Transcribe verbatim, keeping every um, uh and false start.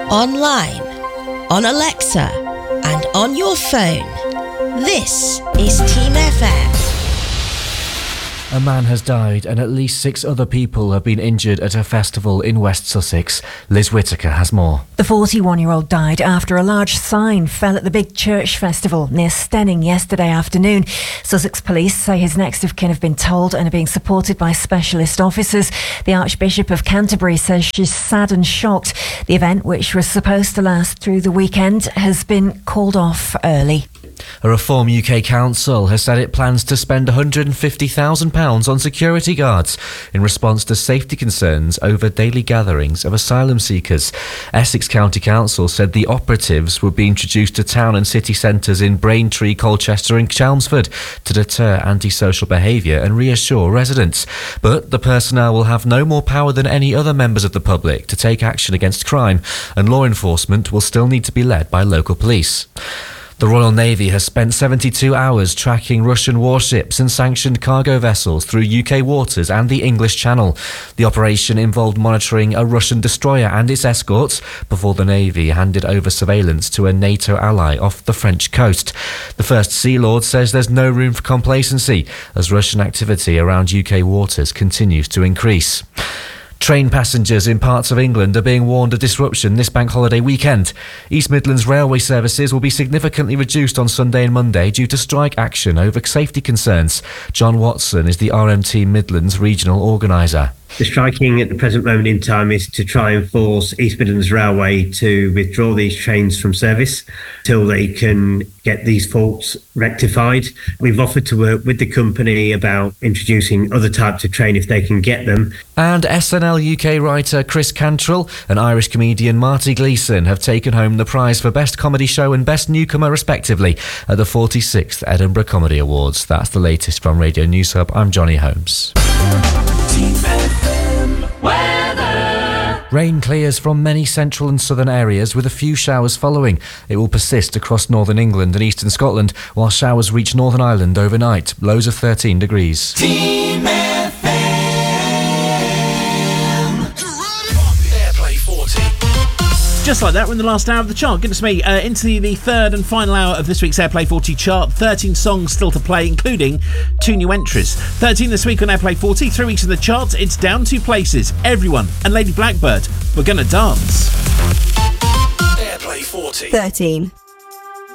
online, on Alexa, and on your phone. This is Team F M. A man has died and at least six other people have been injured at a festival in West Sussex. Liz Whittaker has more. The forty-one-year-old died after a large sign fell at the Big Church Festival near Stenning yesterday afternoon. Sussex Police say his next of kin have been told and are being supported by specialist officers. The Archbishop of Canterbury says she's sad and shocked. The event, which was supposed to last through the weekend, has been called off early. A Reform U K council has said it plans to spend one hundred fifty thousand pounds on security guards in response to safety concerns over daily gatherings of asylum seekers. Essex County Council said the operatives would be introduced to town and city centres in Braintree, Colchester and Chelmsford to deter antisocial behaviour and reassure residents. But the personnel will have no more power than any other members of the public to take action against crime, and law enforcement will still need to be led by local police. The Royal Navy has spent seventy-two hours tracking Russian warships and sanctioned cargo vessels through U K waters and the English Channel. The operation involved monitoring a Russian destroyer and its escorts before the Navy handed over surveillance to a NATO ally off the French coast. The First Sea Lord says there's no room for complacency as Russian activity around U K waters continues to increase. Train passengers in parts of England are being warned of disruption this bank holiday weekend. East Midlands railway services will be significantly reduced on Sunday and Monday due to strike action over safety concerns. John Watson is the R M T Midlands regional organiser. The striking at the present moment in time is to try and force East Midlands Railway to withdraw these trains from service till they can get these faults rectified. We've offered to work with the company about introducing other types of train if they can get them. And S N L U K writer Chris Cantrell and Irish comedian Marty Gleeson have taken home the prize for Best Comedy Show and Best Newcomer respectively at the forty-sixth Edinburgh Comedy Awards. That's the latest from Radio News Hub. I'm Johnny Holmes. Rain clears from many central and southern areas with a few showers following. It will persist across northern England and eastern Scotland while showers reach Northern Ireland overnight. Lows of thirteen degrees. Team F M. Airplay forty. Just like that, we're in the last hour of the chart. Goodness me, uh, into the, the third and final hour of this week's Airplay forty chart. thirteen songs still to play, including two new entries. thirteen this week on Airplay forty, three weeks in the charts. It's down two places. Everyone and Lady Blackbird, We're Gonna Dance. Airplay forty. thirteen.